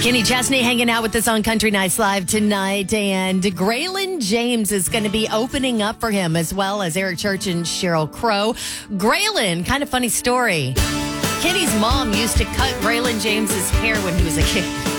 Kenny Chesney hanging out with us on Country Nights Live tonight, and Graylin James is going to be opening up for him, as well as Eric Church and Sheryl Crow. Graylin, kind of funny story. Kenny's mom used to cut Graylin James's hair when he was a kid.